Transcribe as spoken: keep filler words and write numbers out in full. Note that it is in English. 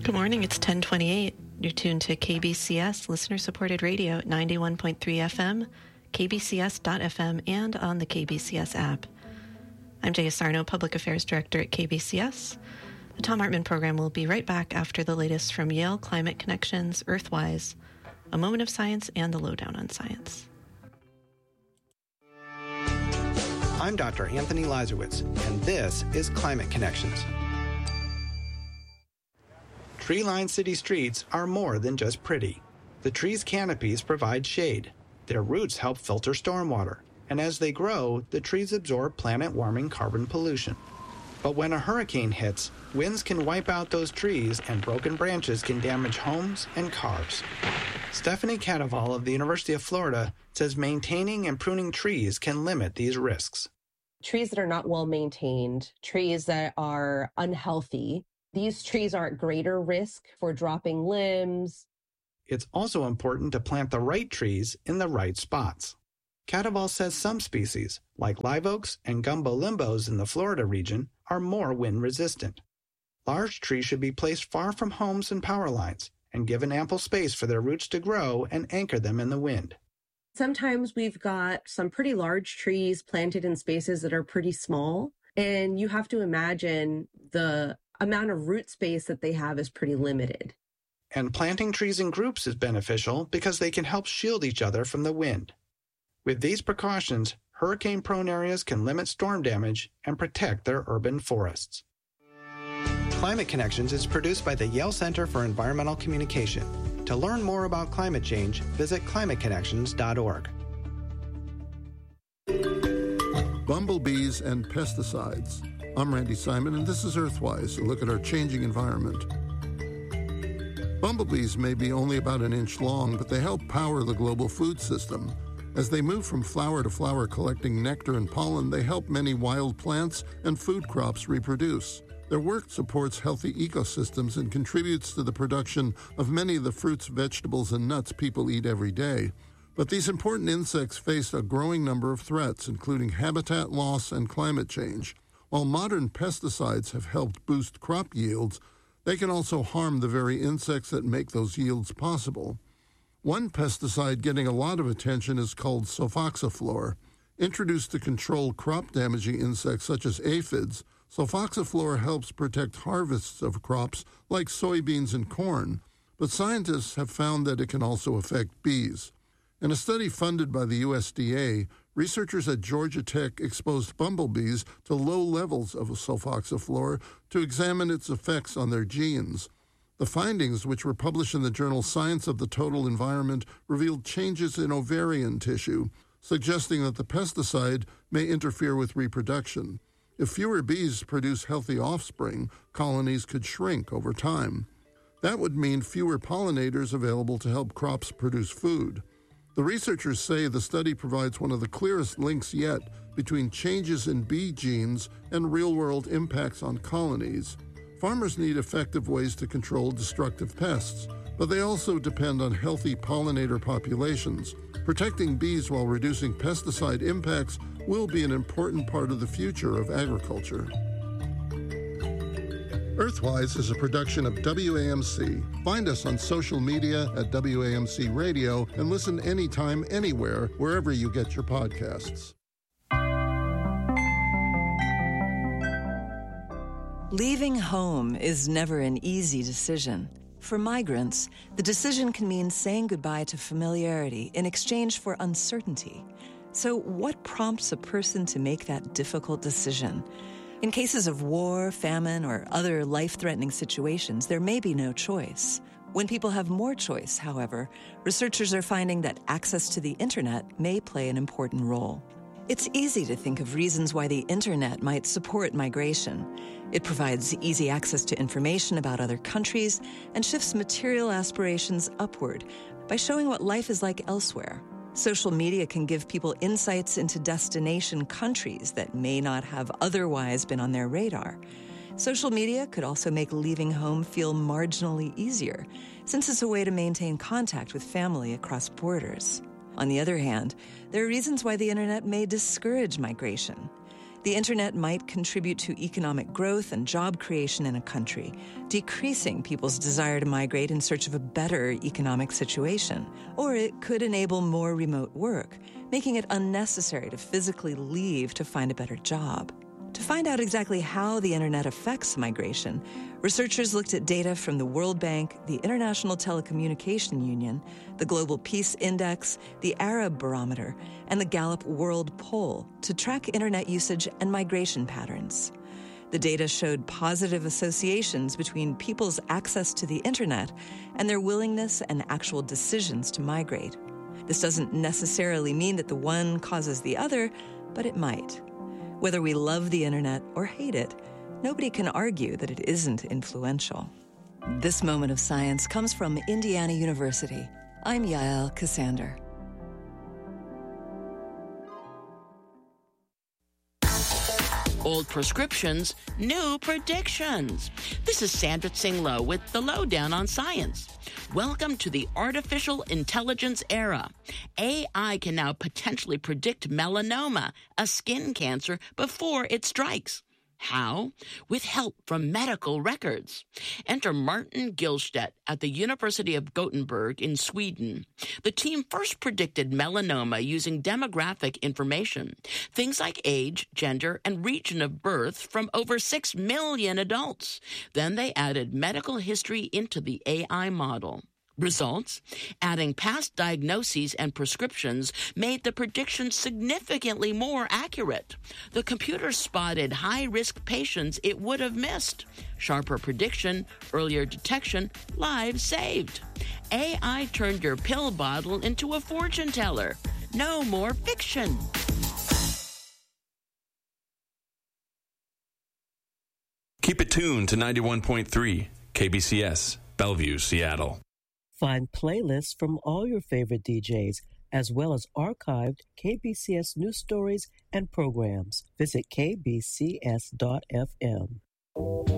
Good morning. It's ten twenty-eight. You're tuned to K B C S, listener-supported radio at ninety-one point three F M, K B C S dot F M, and on the K B C S app. I'm Jaya Sarno, Public Affairs Director at K B C S. The Thom Hartmann program will be right back after the latest from Yale Climate Connections, Earthwise, A Moment of Science, and the Lowdown on Science. I'm Doctor Anthony Lazarowitz, and this is Climate Connections. Tree-lined city streets are more than just pretty. The trees' canopies provide shade. Their roots help filter stormwater, and as they grow, the trees absorb planet-warming carbon pollution. But when a hurricane hits, winds can wipe out those trees and broken branches can damage homes and cars. Stephanie Cadaval of the University of Florida says maintaining and pruning trees can limit these risks. Trees that are not well maintained, trees that are unhealthy, these trees are at greater risk for dropping limbs. It's also important to plant the right trees in the right spots. Cadaval says some species, like live oaks and gumbo limbos in the Florida region, are more wind-resistant. Large trees should be placed far from homes and power lines and given ample space for their roots to grow and anchor them in the wind. Sometimes we've got some pretty large trees planted in spaces that are pretty small, and you have to imagine the amount of root space that they have is pretty limited. And planting trees in groups is beneficial because they can help shield each other from the wind. With these precautions, hurricane-prone areas can limit storm damage and protect their urban forests. Climate Connections is produced by the Yale Center for Environmental Communication. To learn more about climate change, visit climate connections dot org. Bumblebees and pesticides. I'm Randy Simon, and this is Earthwise, a look at our changing environment. Bumblebees may be only about an inch long, but they help power the global food system. As they move from flower to flower collecting nectar and pollen, they help many wild plants and food crops reproduce. Their work supports healthy ecosystems and contributes to the production of many of the fruits, vegetables, and nuts people eat every day. But these important insects face a growing number of threats, including habitat loss and climate change. While modern pesticides have helped boost crop yields, they can also harm the very insects that make those yields possible. One pesticide getting a lot of attention is called sulfoxaflor. Introduced to control crop-damaging insects such as aphids, sulfoxaflor helps protect harvests of crops like soybeans and corn, but scientists have found that it can also affect bees. In a study funded by the U S D A, researchers at Georgia Tech exposed bumblebees to low levels of sulfoxaflor to examine its effects on their genes. The findings, which were published in the journal Science of the Total Environment, revealed changes in ovarian tissue, suggesting that the pesticide may interfere with reproduction. If fewer bees produce healthy offspring, colonies could shrink over time. That would mean fewer pollinators available to help crops produce food. The researchers say the study provides one of the clearest links yet between changes in bee genes and real-world impacts on colonies. Farmers need effective ways to control destructive pests, but they also depend on healthy pollinator populations. Protecting bees while reducing pesticide impacts will be an important part of the future of agriculture. Earthwise is a production of W A M C. Find us on social media at W A M C Radio and listen anytime, anywhere, wherever you get your podcasts. Leaving home is never an easy decision. For migrants, the decision can mean saying goodbye to familiarity in exchange for uncertainty. So what prompts a person to make that difficult decision? In cases of war, famine, or other life-threatening situations, there may be no choice. When people have more choice, however, researchers are finding that access to the internet may play an important role. It's easy to think of reasons why the internet might support migration. It provides easy access to information about other countries and shifts material aspirations upward by showing what life is like elsewhere. Social media can give people insights into destination countries that may not have otherwise been on their radar. Social media could also make leaving home feel marginally easier, since it's a way to maintain contact with family across borders. On the other hand, there are reasons why the internet may discourage migration. the internet might contribute to economic growth and job creation in a country, decreasing people's desire to migrate in search of a better economic situation. Or it could enable more remote work, making it unnecessary to physically leave to find a better job. To find out exactly how the internet affects migration, researchers looked at data from the World Bank, the International Telecommunication Union, the Global Peace Index, the Arab Barometer, and the Gallup World Poll to track internet usage and migration patterns. The data showed positive associations between people's access to the internet and their willingness and actual decisions to migrate. This doesn't necessarily mean that the one causes the other, but it might. Whether we love the internet or hate it, nobody can argue that it isn't influential. This moment of science comes from Indiana University. I'm Yael Cassander. Old prescriptions, new predictions. This is Sandra Tsing-Loh with the Lowdown on Science. Welcome to the artificial intelligence era. A I can now potentially predict melanoma, a skin cancer, before it strikes. How? With help from medical records. Enter Martin Gillstedt at the University of Gothenburg in Sweden. The team first predicted melanoma using demographic information, things like age, gender, and region of birth from over six million adults. Then they added medical history into the A I model. Results? Adding past diagnoses and prescriptions made the prediction significantly more accurate. The computer spotted high-risk patients it would have missed. Sharper prediction, earlier detection, lives saved. A I turned your pill bottle into a fortune teller. No more fiction. Keep it tuned to ninety-one point three K B C S, Bellevue, Seattle. Find playlists from all your favorite D Js, as well as archived K B C S news stories and programs. Visit k b c s dot f m.